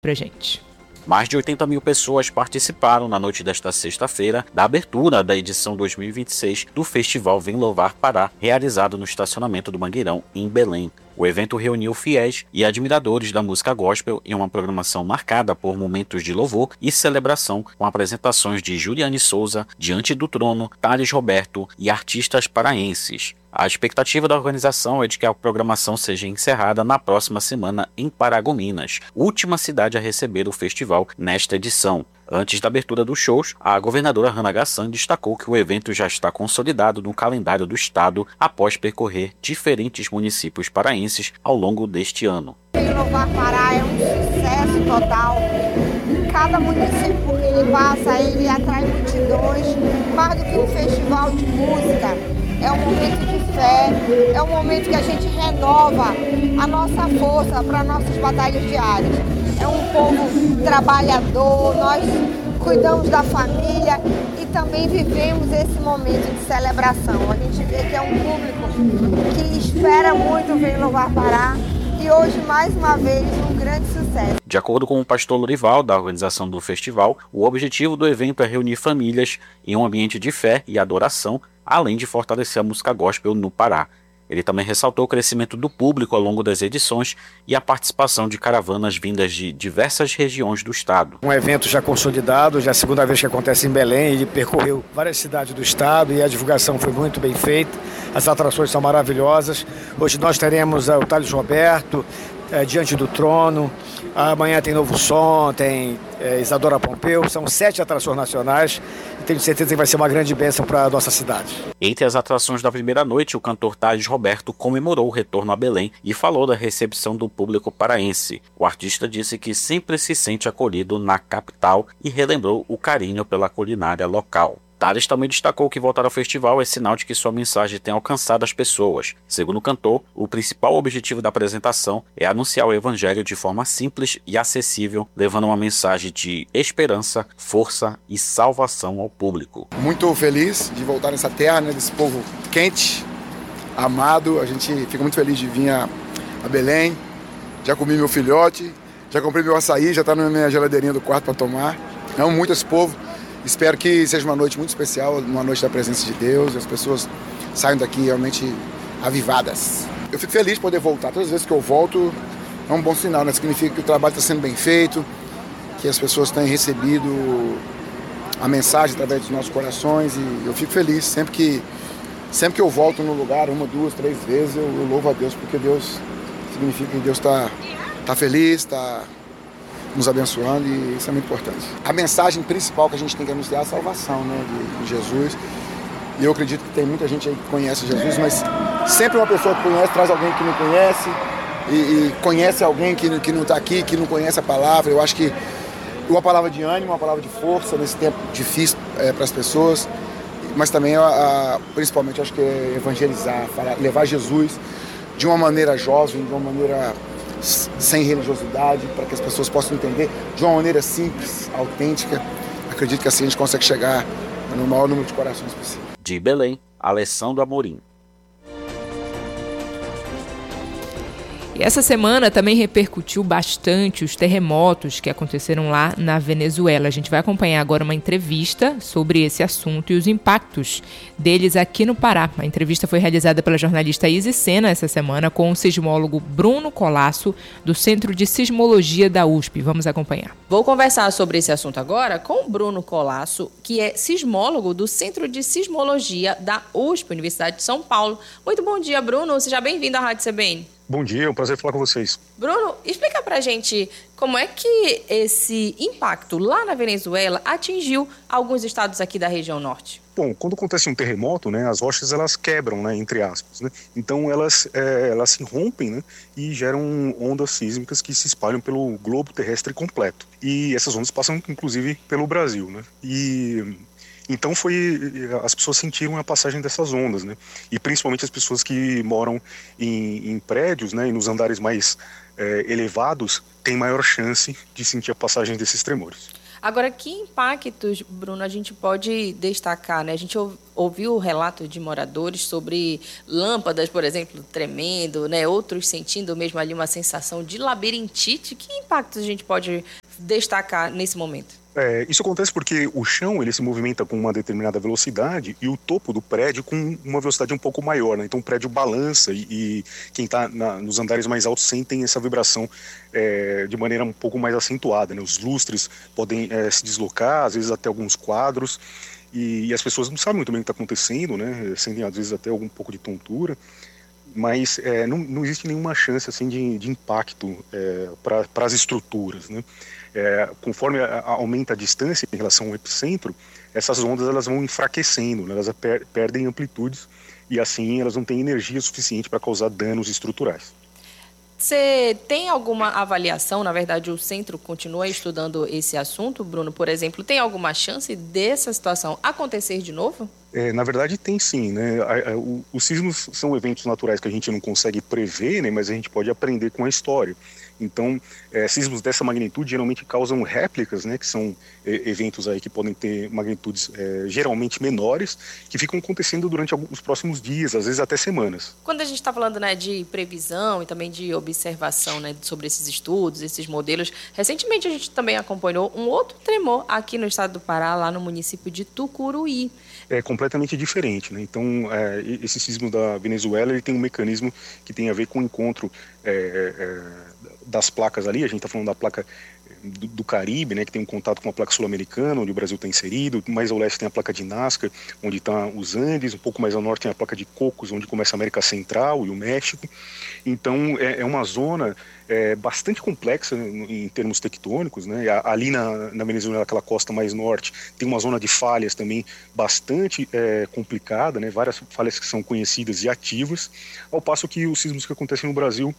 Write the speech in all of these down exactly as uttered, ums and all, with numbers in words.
pra gente. Mais de oitenta mil pessoas participaram na noite desta sexta-feira da abertura da edição dois mil e vinte e seis do Festival Vem Louvar Pará, realizado no estacionamento do Mangueirão, em Belém. O evento reuniu fiéis e admiradores da música gospel em uma programação marcada por momentos de louvor e celebração, com apresentações de Juliane Souza, Diante do Trono, Thales Roberto e artistas paraenses. A expectativa da organização é de que a programação seja encerrada na próxima semana em Paragominas, última cidade a receber o festival nesta edição. Antes da abertura dos shows, a governadora Hannah Gassan destacou que o evento já está consolidado no calendário do estado após percorrer diferentes municípios paraenses ao longo deste ano. Vem Louvar Pará é um sucesso total. Em cada município que ele passa, ele atrai multidões, mais do que um festival de música. É um momento de fé, é um momento que a gente renova a nossa força para nossas batalhas diárias. É um povo trabalhador, nós cuidamos da família e também vivemos esse momento de celebração. A gente vê que é um público que espera muito Vem Louvar Pará e hoje, mais uma vez, um grande sucesso. De acordo com o pastor Lorival, da organização do festival, o objetivo do evento é reunir famílias em um ambiente de fé e adoração, além de fortalecer a música gospel no Pará. Ele também ressaltou o crescimento do público ao longo das edições e a participação de caravanas vindas de diversas regiões do estado. Um evento já consolidado, já é a segunda vez que acontece em Belém, ele percorreu várias cidades do estado e a divulgação foi muito bem feita, as atrações são maravilhosas. Hoje nós teremos o Thales Roberto, é, Diante do Trono, amanhã tem Novo Som, tem é, Isadora Pompeu, são sete atrações nacionais e tenho certeza que vai ser uma grande bênção para a nossa cidade. Entre as atrações da primeira noite, o cantor Thales Roberto comemorou o retorno a Belém e falou da recepção do público paraense. O artista disse que sempre se sente acolhido na capital e relembrou o carinho pela culinária local. Thales também destacou que voltar ao festival é sinal de que sua mensagem tem alcançado as pessoas. Segundo o cantor, o principal objetivo da apresentação é anunciar o evangelho de forma simples e acessível, levando uma mensagem de esperança, força e salvação ao público. Muito feliz de voltar nessa terra, né, desse povo quente, amado. A gente fica muito feliz de vir a, a Belém. Já comi meu filhote, já comprei meu açaí, já está na minha geladeirinha do quarto para tomar. Amo muito esse povo. Espero que seja uma noite muito especial, uma noite da presença de Deus, e as pessoas saiam daqui realmente avivadas. Eu fico feliz de poder voltar. Todas as vezes que eu volto é um bom sinal, né? Significa que o trabalho está sendo bem feito, que as pessoas têm recebido a mensagem através dos nossos corações, e eu fico feliz. Sempre que, sempre que eu volto no lugar, uma, duas, três vezes, eu, eu louvo a Deus, porque Deus significa que Deus está tá feliz, está nos abençoando, e isso é muito importante. A mensagem principal que a gente tem que anunciar é a salvação, né, de, de Jesus. E eu acredito que tem muita gente aí que conhece Jesus, mas sempre uma pessoa que conhece traz alguém que não conhece e, e conhece alguém que, que não está aqui, que não conhece a palavra. Eu acho que uma palavra de ânimo, uma palavra de força nesse tempo difícil é, para as pessoas, mas também, a, a, principalmente, eu acho que é evangelizar, falar, levar Jesus de uma maneira jovem, de uma maneira sem religiosidade, para que as pessoas possam entender de uma maneira simples, autêntica. Acredito que assim a gente consegue chegar no maior número de corações possível. De Belém, Alessandro Amorim. E essa semana também repercutiu bastante os terremotos que aconteceram lá na Venezuela. A gente vai acompanhar agora uma entrevista sobre esse assunto e os impactos deles aqui no Pará. A entrevista foi realizada pela jornalista Isis Sena essa semana com o sismólogo Bruno Colasso, do Centro de Sismologia da U S P. Vamos acompanhar. Vou conversar sobre esse assunto agora com o Bruno Colasso, que é sismólogo do Centro de Sismologia da U S P, Universidade de São Paulo. Muito bom dia, Bruno. Seja bem-vindo à Rádio C B N. Bom dia, é um prazer falar com vocês. Bruno, explica pra gente como é que esse impacto lá na Venezuela atingiu alguns estados aqui da região norte. Bom, quando acontece um terremoto, né, as rochas elas quebram, né, entre aspas, né? Então elas, é, elas se rompem, né, e geram ondas sísmicas que se espalham pelo globo terrestre completo. E essas ondas passam, inclusive, pelo Brasil, né? E então foi, as pessoas sentiram a passagem dessas ondas, né? E principalmente as pessoas que moram em, em prédios, né, e nos andares mais é, elevados, têm maior chance de sentir a passagem desses tremores. Agora, que impactos, Bruno, a gente pode destacar, né? A gente ouviu o relato de moradores sobre lâmpadas, por exemplo, tremendo, né? Outros sentindo mesmo ali uma sensação de labirintite. Que impactos a gente pode destacar nesse momento? É, isso acontece porque o chão ele se movimenta com uma determinada velocidade e o topo do prédio com uma velocidade um pouco maior, né? Então o prédio balança e, e quem está nos andares mais altos sentem essa vibração é, de maneira um pouco mais acentuada, né? Os lustres podem é, se deslocar, às vezes até alguns quadros, e, e as pessoas não sabem muito bem o que está acontecendo, né? Sentem às vezes até algum pouco de tontura, mas é, não, não existe nenhuma chance assim, de, de impacto é, para as estruturas, né? É, conforme a, a, aumenta a distância em relação ao epicentro, essas ondas elas vão enfraquecendo, né? Elas per, perdem amplitudes e assim elas não têm energia suficiente para causar danos estruturais. Você tem alguma avaliação, na verdade o centro continua estudando esse assunto, Bruno, por exemplo, tem alguma chance dessa situação acontecer de novo? É, na verdade tem sim, né? A, a, o, os sismos são eventos naturais que a gente não consegue prever, né? Mas a gente pode aprender com a história. Então, é, sismos dessa magnitude geralmente causam réplicas, né, que são é, eventos aí que podem ter magnitudes é, geralmente menores, que ficam acontecendo durante alguns próximos dias, às vezes até semanas. Quando a gente está falando, né, de previsão e também de observação, né, sobre esses estudos, esses modelos, recentemente a gente também acompanhou um outro tremor aqui no estado do Pará, lá no município de Tucuruí. É completamente diferente, né? Então, é, esse sismo da Venezuela ele tem um mecanismo que tem a ver com o encontro é, é, das placas ali. A gente está falando da placa do, do Caribe, né, que tem um contato com a placa sul-americana, onde o Brasil está inserido. Mais ao leste tem a placa de Nazca, onde estão os Andes. Um pouco mais ao norte tem a placa de Cocos, onde começa a América Central e o México. Então, é, é uma zona é, bastante complexa em termos tectônicos, né? Ali na, na Venezuela, aquela costa mais norte, tem uma zona de falhas também bastante é, complicada, né? Várias falhas que são conhecidas e ativas, ao passo que os sismos que acontecem no Brasil,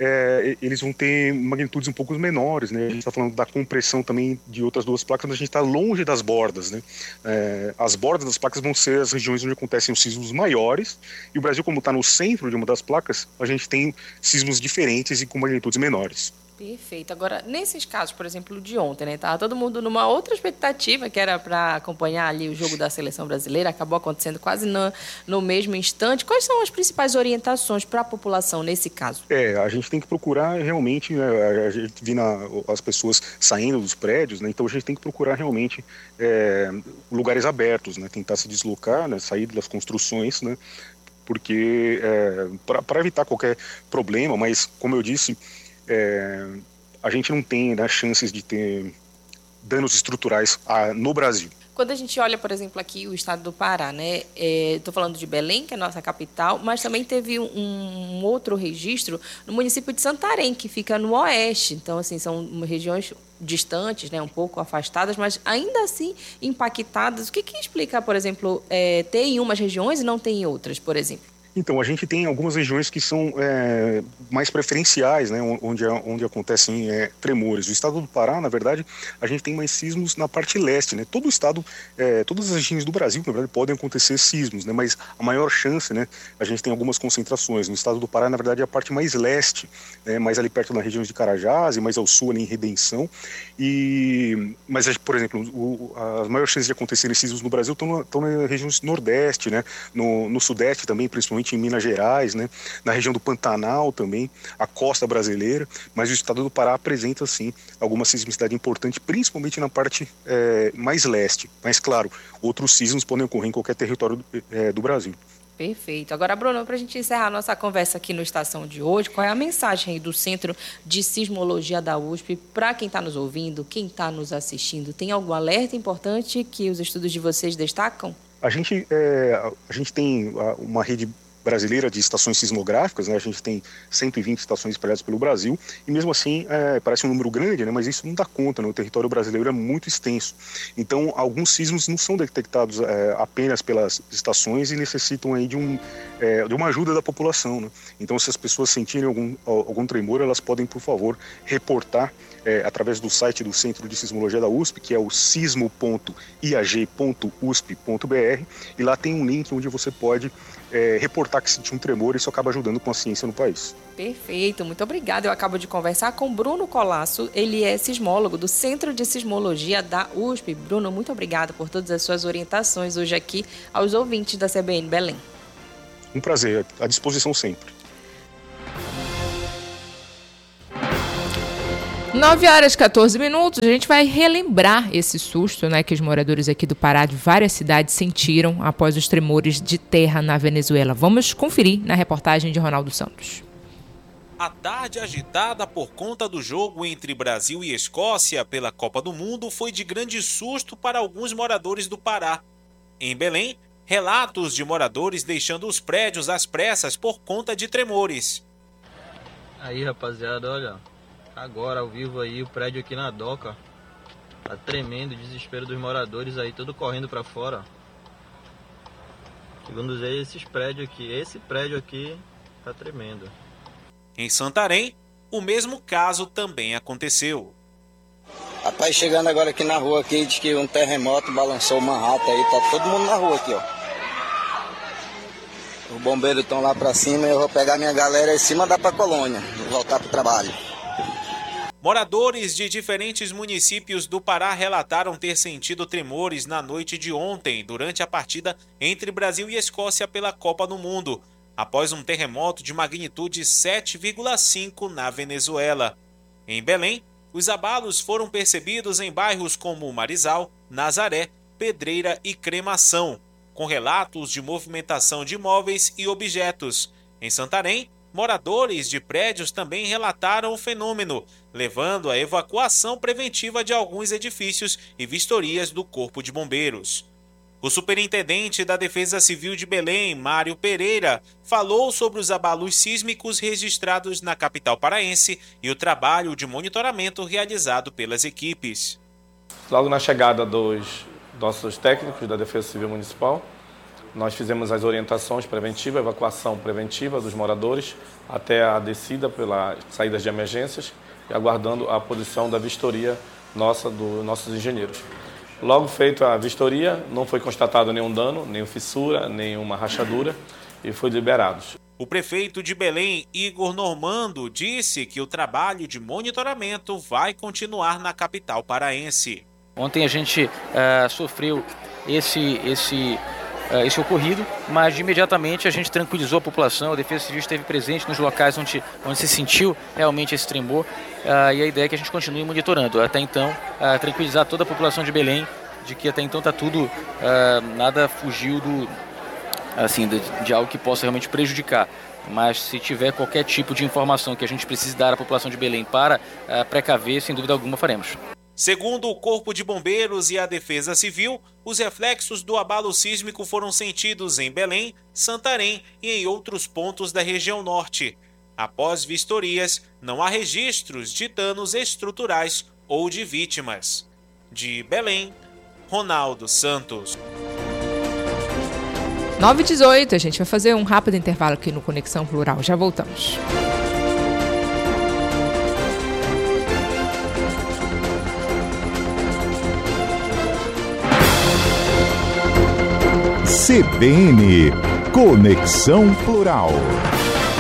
é, eles vão ter magnitudes um pouco menores, né? A gente está falando da compressão também de outras duas placas, mas a gente está longe das bordas, né? É, as bordas das placas vão ser as regiões onde acontecem os sismos maiores, e o Brasil, como está no centro de uma das placas, a gente tem sismos diferentes e com magnitudes menores. Perfeito. Agora, nesses casos, por exemplo, de ontem, né? Tava todo mundo numa outra expectativa, que era para acompanhar ali o jogo da seleção brasileira, acabou acontecendo quase no, no mesmo instante. Quais são as principais orientações para a população nesse caso? É, a gente tem que procurar realmente, né, a gente vê as pessoas saindo dos prédios, né? Então a gente tem que procurar realmente é, lugares abertos, né? Tentar se deslocar, né? Sair das construções, né? Porque é, para evitar qualquer problema, mas como eu disse, É, a gente não tem, né, chances de ter danos estruturais ah, no Brasil. Quando a gente olha, por exemplo, aqui o estado do Pará, né? Estou é, falando de Belém, que é a nossa capital, mas também teve um, um outro registro no município de Santarém, que fica no oeste. Então, assim, são regiões distantes, né, um pouco afastadas, mas ainda assim impactadas. O que, que explica, por exemplo, é, ter em umas regiões e não ter em outras, por exemplo? Então, a gente tem algumas regiões que são é, mais preferenciais, né, onde, onde acontecem é, tremores. O estado do Pará, na verdade, a gente tem mais sismos na parte leste, né? Todo o estado, é, todas as regiões do Brasil, na verdade, podem acontecer sismos, né? Mas a maior chance, né, a gente tem algumas concentrações. No estado do Pará, na verdade, é a parte mais leste, né, mais ali perto da região de Carajás e mais ao sul, ali em Redenção. E, mas, por exemplo, o, as maiores chances de acontecerem sismos no Brasil estão na, estão na região nordeste, né? No, no sudeste também, principalmente em Minas Gerais, né, na região do Pantanal também, a costa brasileira, mas o estado do Pará apresenta, sim, alguma sismicidade importante, principalmente na parte é, mais leste. Mas, claro, outros sismos podem ocorrer em qualquer território do, é, do Brasil. Perfeito. Agora, Bruno, para a gente encerrar a nossa conversa aqui no Estação de hoje, qual é a mensagem aí do Centro de Sismologia da U S P para quem está nos ouvindo, quem está nos assistindo? Tem algum alerta importante que os estudos de vocês destacam? A gente, é, a gente tem uma rede brasileira de estações sismográficas, né? A gente tem cento e vinte estações espalhadas pelo Brasil, e mesmo assim é, parece um número grande, né? Mas isso não dá conta, né? O território brasileiro é muito extenso. Então, alguns sismos não são detectados é, apenas pelas estações e necessitam aí de, um, é, de uma ajuda da população, né? Então, se as pessoas sentirem algum, algum tremor, elas podem, por favor, reportar é, através do site do Centro de Sismologia da U S P, que é o sismo ponto i a g ponto u s p ponto b r, e lá tem um link onde você pode é, reportar que sentiu um tremor, e isso acaba ajudando com a ciência no país. Perfeito, muito obrigada. Eu acabo de conversar com Bruno Colasso, ele é sismólogo do Centro de Sismologia da U S P. Bruno, muito obrigada por todas as suas orientações hoje aqui aos ouvintes da C B N Belém. Um prazer, à disposição sempre. nove horas e catorze minutos, a gente vai relembrar esse susto, né, que os moradores aqui do Pará de várias cidades sentiram após os tremores de terra na Venezuela. Vamos conferir na reportagem de Ronaldo Santos. A tarde agitada por conta do jogo entre Brasil e Escócia pela Copa do Mundo foi de grande susto para alguns moradores do Pará. Em Belém, relatos de moradores deixando os prédios às pressas por conta de tremores. Aí, rapaziada, olha... Agora, ao vivo aí, o prédio aqui na Doca. Tá tremendo, o desespero dos moradores aí, tudo correndo pra fora. Segundo eles, esses prédios aqui, esse prédio aqui tá tremendo. Em Santarém, o mesmo caso também aconteceu. Rapaz, chegando agora aqui na rua, aqui, diz que um terremoto balançou o Manhattan aí, tá todo mundo na rua aqui, ó. Os bombeiros estão lá pra cima, eu vou pegar minha galera em cima e mandar pra colônia, voltar pro trabalho. Moradores de diferentes municípios do Pará relataram ter sentido tremores na noite de ontem, durante a partida entre Brasil e Escócia pela Copa do Mundo, após um terremoto de magnitude sete vírgula cinco na Venezuela. Em Belém, os abalos foram percebidos em bairros como Marizal, Nazaré, Pedreira e Cremação, com relatos de movimentação de imóveis e objetos. Em Santarém, moradores de prédios também relataram o fenômeno, levando à evacuação preventiva de alguns edifícios e vistorias do Corpo de Bombeiros. O superintendente da Defesa Civil de Belém, Mário Pereira, falou sobre os abalos sísmicos registrados na capital paraense e o trabalho de monitoramento realizado pelas equipes. Logo na chegada dos nossos técnicos da Defesa Civil Municipal, nós fizemos as orientações preventivas, evacuação preventiva dos moradores até a descida pelas saídas de emergências e aguardando a posição da vistoria nossa, dos nossos engenheiros. Logo feita a vistoria, não foi constatado nenhum dano, nenhuma fissura, nenhuma rachadura e foi liberados. O prefeito de Belém, Igor Normando, disse que o trabalho de monitoramento vai continuar na capital paraense. Ontem a gente uh, sofreu esse... esse... esse ocorrido, mas de imediatamente a gente tranquilizou a população, a Defesa Civil esteve presente nos locais onde, onde se sentiu realmente esse tremor, uh, e a ideia é que a gente continue monitorando, até então uh, tranquilizar toda a população de Belém, de que até então está tudo, uh, nada fugiu do, assim, de, de algo que possa realmente prejudicar, mas se tiver qualquer tipo de informação que a gente precise dar à população de Belém para uh, precaver, sem dúvida alguma faremos. Segundo o Corpo de Bombeiros e a Defesa Civil, os reflexos do abalo sísmico foram sentidos em Belém, Santarém e em outros pontos da região norte. Após vistorias, não há registros de danos estruturais ou de vítimas. De Belém, Ronaldo Santos. nove e dezoito, a gente vai fazer um rápido intervalo aqui no Conexão Plural. Já voltamos. C B N Conexão Plural.